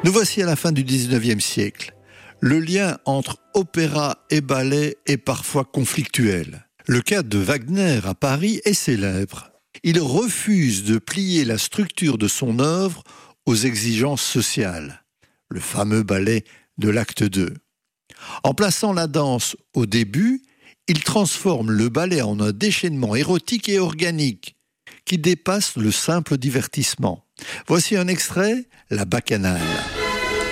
Nous voici à la fin du 19e siècle. Le lien entre opéra et ballet est parfois conflictuel. Le cas de Wagner à Paris est célèbre. Il refuse de plier la structure de son œuvre aux exigences sociales. Le fameux ballet de l'acte 2. En plaçant la danse au début, il transforme le ballet en un déchaînement érotique et organique qui dépasse le simple divertissement. Voici un extrait, La Bacchanale.